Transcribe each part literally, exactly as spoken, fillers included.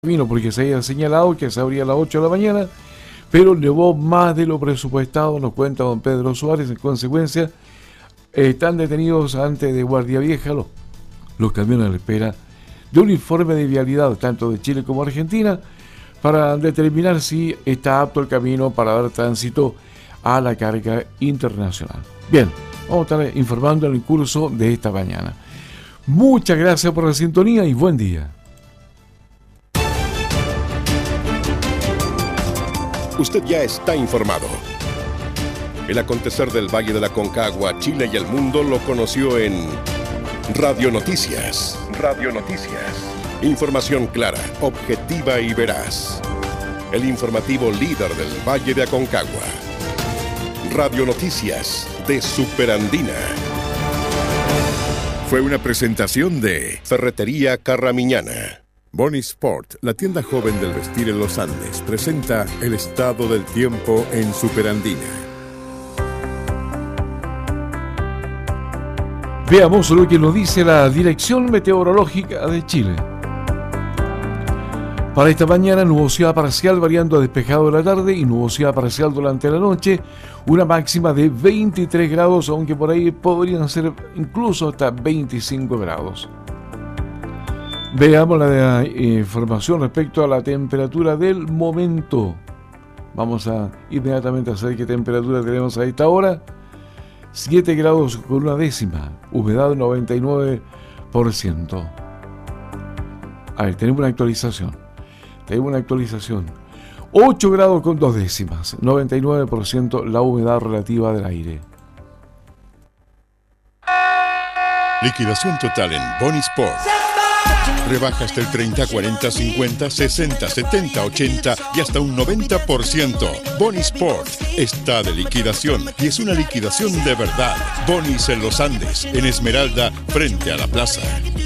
Vino porque se había señalado que se abría a las ocho de la mañana, pero nevó más de lo presupuestado, nos cuenta don Pedro Suárez. En consecuencia, eh, están detenidos antes de Guardia Vieja los, los camiones a la espera de un informe de vialidad, tanto de Chile como Argentina, para determinar si está apto el camino para dar tránsito a la carga internacional. Bien, vamos a estar informando en el curso de esta mañana. Muchas gracias por la sintonía y buen día. Usted ya está informado. El acontecer del Valle de la Aconcagua, Chile y el mundo lo conoció en Radio Noticias. Radio Noticias. Información clara, objetiva y veraz. El informativo líder del Valle de Aconcagua. Radio Noticias de Superandina. Fue una presentación de Ferretería Carramiñana. Boni Sport, la tienda joven del vestir en los Andes, presenta el estado del tiempo en Superandina. Veamos lo que nos dice la Dirección Meteorológica de Chile. Para esta mañana, nubosidad parcial variando a despejado de la tarde y nubosidad parcial durante la noche, una máxima de veintitrés grados, aunque por ahí podrían ser incluso hasta veinticinco grados. Veamos la información respecto a la temperatura del momento. Vamos a inmediatamente a saber qué temperatura tenemos a esta hora. siete grados con una décima, humedad noventa y nueve por ciento. A ver, tenemos una actualización. Tenemos una actualización. ocho grados con dos décimas, noventa y nueve por ciento la humedad relativa del aire. Liquidación total en Boni Sport. Rebaja hasta el treinta, cuarenta, cincuenta, sesenta, setenta, ochenta y hasta un noventa por ciento. Boni Sport está de liquidación y es una liquidación de verdad. Bonis en los Andes, en Esmeralda, frente a la plaza.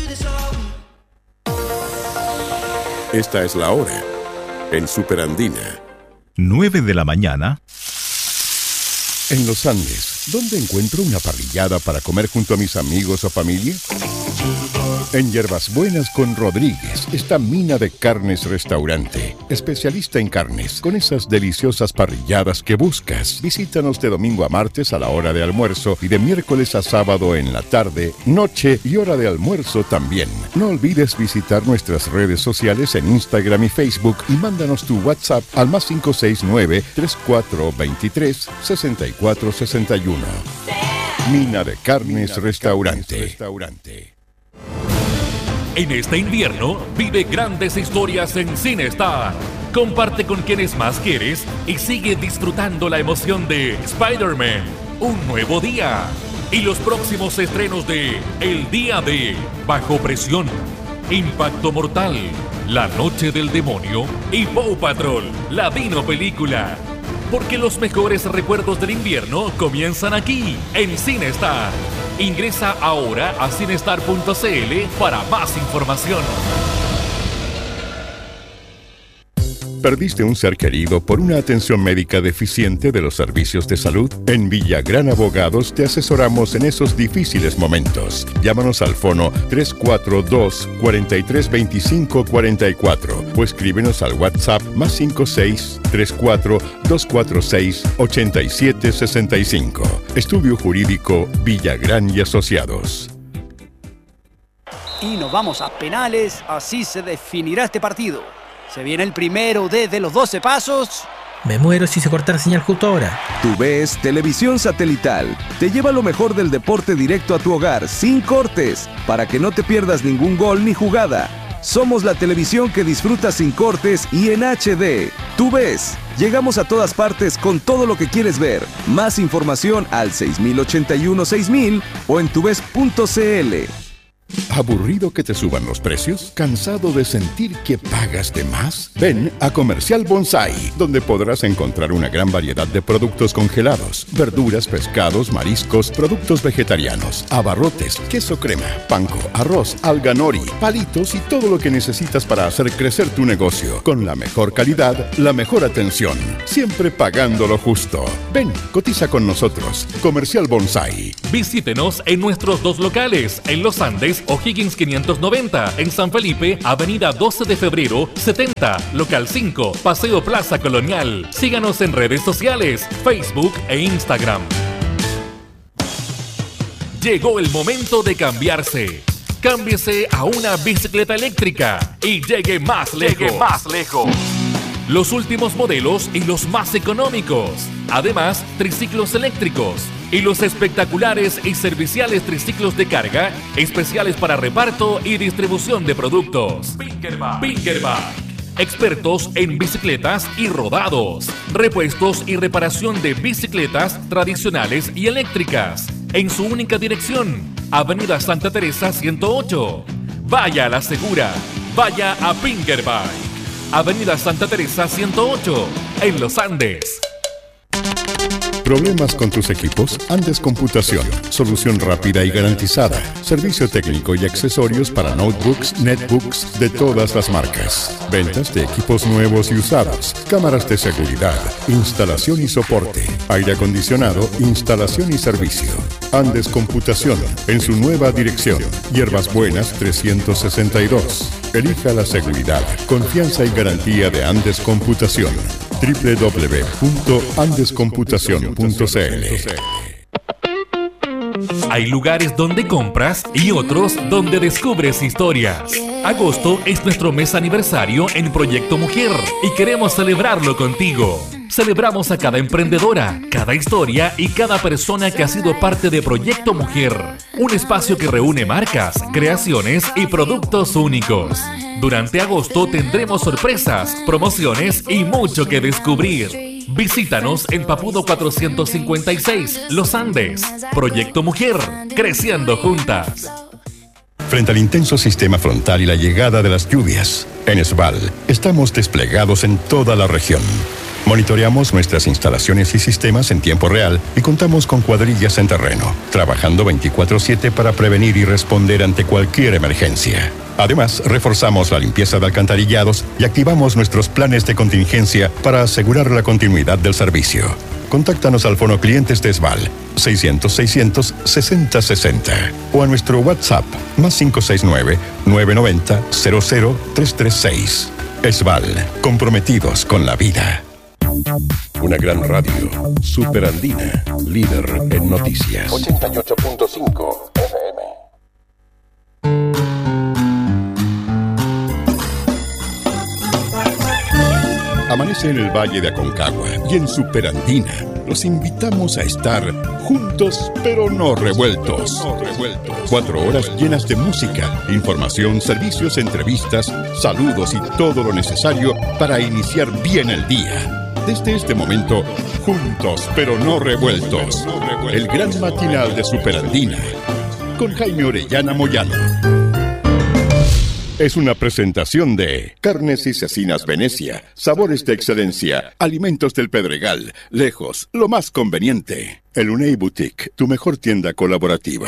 Esta es la hora en Superandina. nueve de la mañana. En los Andes, ¿dónde encuentro una parrillada para comer junto a mis amigos o familia? En Hierbas Buenas con Rodríguez está Mina de Carnes Restaurante, especialista en carnes, con esas deliciosas parrilladas que buscas. Visítanos de domingo a martes a la hora de almuerzo y de miércoles a sábado en la tarde, noche y hora de almuerzo también. No olvides visitar nuestras redes sociales en Instagram y Facebook y mándanos tu WhatsApp al más cinco seis nueve, tres cuatro dos tres, seis cuatro seis uno. Mina de Carnes Restaurante. En este invierno, vive grandes historias en CineStar. Comparte con quienes más quieres y sigue disfrutando la emoción de Spider-Man, Un Nuevo Día. Y los próximos estrenos de El Día de Bajo Presión, Impacto Mortal, La Noche del Demonio y Paw Patrol, la Dino Película. Porque los mejores recuerdos del invierno comienzan aquí, en CineStar. Ingresa ahora a cinestar punto c l para más información. ¿Perdiste un ser querido por una atención médica deficiente de los servicios de salud? En Villagrán Abogados te asesoramos en esos difíciles momentos. Llámanos al fono tres cuatro dos, cuatro tres dos cinco cuatro cuatro o escríbenos al WhatsApp más cinco seis, tres cuatro, dos cuatro seis, ocho siete seis cinco. Estudio Jurídico Villagrán y Asociados. Y nos vamos a penales, así se definirá este partido. Se viene el primero desde los doce pasos. Me muero si se corta la señal justo ahora. TUVES Televisión Satelital te lleva lo mejor del deporte directo a tu hogar, sin cortes, para que no te pierdas ningún gol ni jugada. Somos la televisión que disfrutas sin cortes y en H D. TUVES. Llegamos a todas partes con todo lo que quieres ver. Más información al seis mil ochenta y uno seis mil o en tuves punto c l. ¿Aburrido que te suban los precios? ¿Cansado de sentir que pagas de más? Ven a Comercial Bonsai, donde podrás encontrar una gran variedad de productos congelados, verduras, pescados, mariscos, productos vegetarianos, abarrotes, queso crema, panko, arroz, alga nori, palitos y todo lo que necesitas para hacer crecer tu negocio. Con la mejor calidad, la mejor atención, siempre pagando lo justo. Ven, cotiza con nosotros. Comercial Bonsai. Visítenos en nuestros dos locales, en Los Andes, O'Higgins O'Higgins quinientos noventa, en San Felipe, avenida doce de febrero, setenta, local cinco, Paseo Plaza Colonial. Síganos en redes sociales, Facebook e Instagram. Llegó el momento de cambiarse. Cámbiese a una bicicleta eléctrica y llegue más lejos. Llegue más lejos. Los últimos modelos y los más económicos. Además, triciclos eléctricos y los espectaculares y serviciales triciclos de carga, especiales para reparto y distribución de productos. Pinkerbike. Pinkerbike. Expertos en bicicletas y rodados, repuestos y reparación de bicicletas tradicionales y eléctricas. En su única dirección, Avenida Santa Teresa ciento ocho. Vaya a la segura, vaya a Pinkerbike. Avenida Santa Teresa ciento ocho, en Los Andes. ¿Problemas con tus equipos? Andes Computación. Solución rápida y garantizada. Servicio técnico y accesorios para notebooks, netbooks de todas las marcas. Ventas de equipos nuevos y usados. Cámaras de seguridad. Instalación y soporte. Aire acondicionado, instalación y servicio. Andes Computación. En su nueva dirección. Hierbas Buenas trescientos sesenta y dos. Elija la seguridad, confianza y garantía de Andes Computación. doble u doble u doble u punto andes computación punto c l. Hay lugares donde compras y otros donde descubres historias. Agosto es nuestro mes aniversario en Proyecto Mujer y queremos celebrarlo contigo. Celebramos a cada emprendedora, cada historia y cada persona que ha sido parte de Proyecto Mujer. Un espacio que reúne marcas, creaciones y productos únicos. Durante agosto tendremos sorpresas, promociones y mucho que descubrir. Visítanos en Papudo cuatrocientos cincuenta y seis, Los Andes. Proyecto Mujer, creciendo juntas. Frente al intenso sistema frontal y la llegada de las lluvias, en Esval estamos desplegados en toda la región. Monitoreamos nuestras instalaciones y sistemas en tiempo real y contamos con cuadrillas en terreno, trabajando veinticuatro siete para prevenir y responder ante cualquier emergencia. Además, reforzamos la limpieza de alcantarillados y activamos nuestros planes de contingencia para asegurar la continuidad del servicio. Contáctanos al Fono Clientes de Esval seiscientos, seiscientos, sesenta, sesenta o a nuestro WhatsApp más cinco seis nueve, nueve nueve cero, cero cero tres tres seis. Esval, comprometidos con la vida. Una gran radio, Superandina, líder en noticias. ochenta y ocho punto cinco F M. Amanece en el Valle de Aconcagua y en Superandina. Los invitamos a estar juntos pero no revueltos. No revueltos. Cuatro horas llenas de música, información, servicios, entrevistas, saludos y todo lo necesario para iniciar bien el día. Desde este momento, juntos pero no revueltos. El gran matinal de Superandina con Jaime Orellana Moyano. Es una presentación de Carnes y Cecinas Venecia, sabores de excelencia, alimentos del Pedregal, lejos, lo más conveniente. El Unei Boutique, tu mejor tienda colaborativa.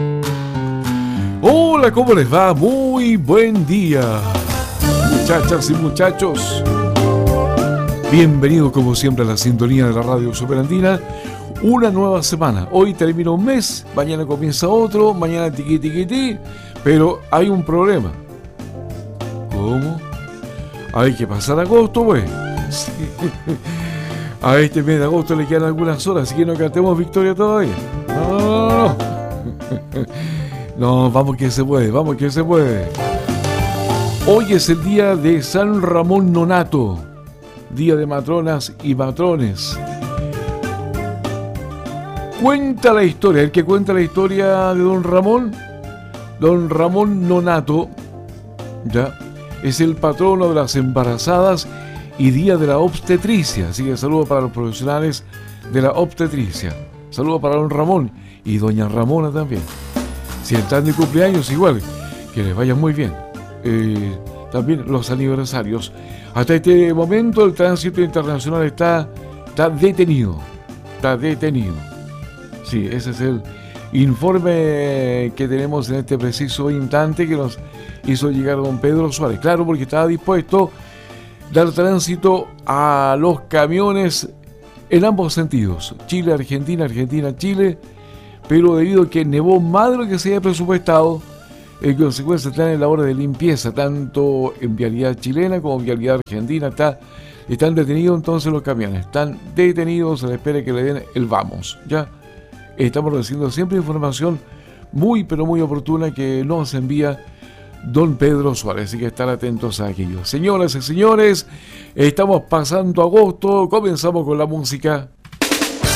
Hola, ¿cómo les va? Muy buen día, muchachas y muchachos. Bienvenidos como siempre a la sintonía de la radio Superandina. Una nueva semana. Hoy termina un mes, mañana comienza otro, mañana tiqui tiqui ti, pero hay un problema. ¿Cómo? Hay que pasar agosto, pues. Sí. A este mes de agosto le quedan algunas horas, así que no cantemos victoria todavía. No, no, no. No, vamos que se puede, vamos que se puede. Hoy es el día de San Ramón Nonato, día de matronas y matrones. Cuenta la historia, el que cuenta la historia de Don Ramón, Don Ramón Nonato, ya, es el patrono de las embarazadas y día de la obstetricia. Así que saludo para los profesionales de la obstetricia. Saludo para Don Ramón y Doña Ramona también. Si están de cumpleaños, igual, que les vaya muy bien. Eh, también los aniversarios. Hasta este momento el tránsito internacional está, está detenido. Está detenido. Sí, ese es el informe que tenemos en este preciso instante que nos hizo llegar don Pedro Suárez. Claro, porque estaba dispuesto a dar tránsito a los camiones en ambos sentidos. Chile, Argentina, Argentina, Chile. Pero debido a que nevó más de lo que se había presupuestado, En consecuencia están en labores de limpieza, tanto en vialidad chilena como en vialidad argentina. Está, están detenidos entonces los camiones, están detenidos, se les espera que le den el vamos. Ya estamos recibiendo siempre información muy pero muy oportuna que nos envía don Pedro Suárez, así que estar atentos a aquello. Señoras y señores, estamos pasando agosto, comenzamos con la música.